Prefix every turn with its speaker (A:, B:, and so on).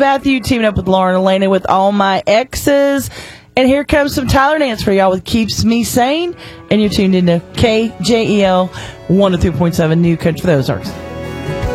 A: Matthew, teaming up with Lauren Elena with All My Exes. And here comes some Tyler Dance for y'all with Keeps Me Sane. And you're tuned into KJEL 102.7 New Country for the Ozarks.